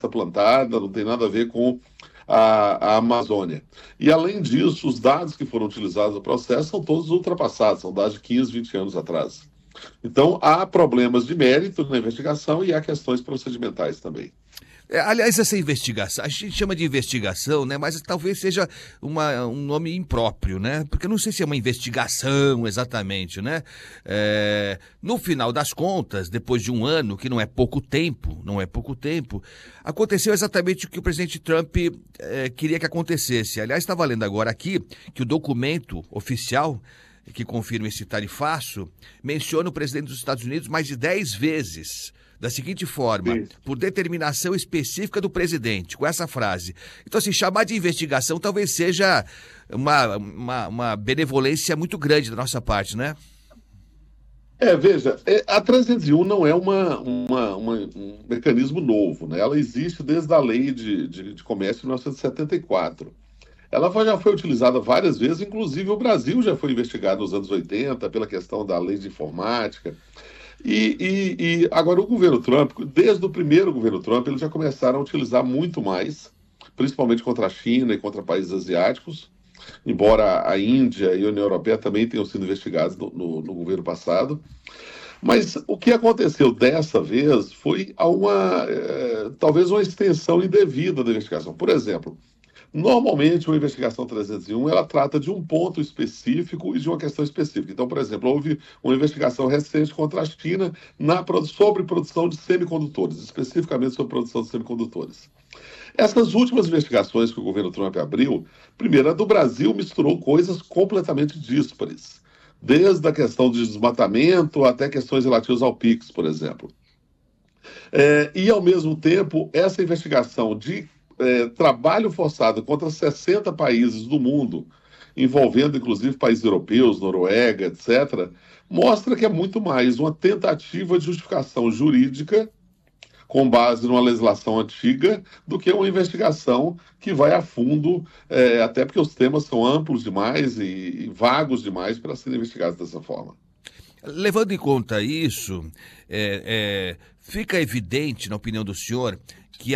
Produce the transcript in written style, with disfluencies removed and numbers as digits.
plantada, não tem nada a ver com a Amazônia. E, além disso, os dados que foram utilizados no processo são todos ultrapassados, são dados de 15, 20 anos atrás. Então, há problemas de mérito na investigação e há questões procedimentais também. Aliás, essa investigação, a gente chama de investigação, né? Mas talvez seja um nome impróprio, né? Porque eu não sei se é uma investigação exatamente, né? No final das contas, depois de um ano, que não é pouco tempo, aconteceu exatamente o que o presidente Trump queria que acontecesse. Aliás, estava lendo agora aqui que o documento oficial que confirma esse tarifaço menciona o presidente dos Estados Unidos mais de 10 vezes. Da seguinte forma, Sim. por determinação específica do presidente, com essa frase. Então, assim, chamar de investigação talvez seja uma benevolência muito grande da nossa parte, né? Veja, a 301 não é um mecanismo novo, né? Ela existe desde a lei de comércio de 1974. Ela já foi utilizada várias vezes, inclusive o Brasil já foi investigado nos anos 80 pela questão da lei de informática. E agora o governo Trump, desde o primeiro governo Trump, eles já começaram a utilizar muito mais, principalmente contra a China e contra países asiáticos, embora a Índia e a União Europeia também tenham sido investigados no governo passado. Mas o que aconteceu dessa vez foi talvez uma extensão indevida da investigação. Por exemplo, normalmente, uma investigação 301, ela trata de um ponto específico e de uma questão específica. Então, por exemplo, houve uma investigação recente contra a China sobre produção de semicondutores, especificamente sobre produção de semicondutores. Essas últimas investigações que o governo Trump abriu, primeiro, a do Brasil misturou coisas completamente díspares, desde a questão de desmatamento até questões relativas ao PIX, por exemplo. E, ao mesmo tempo, essa investigação de trabalho forçado contra 60 países do mundo, envolvendo inclusive países europeus, Noruega, etc., mostra que é muito mais uma tentativa de justificação jurídica com base numa legislação antiga do que uma investigação que vai a fundo, até porque os temas são amplos demais e vagos demais para serem investigados dessa forma. Levando em conta isso, fica evidente, na opinião do senhor, que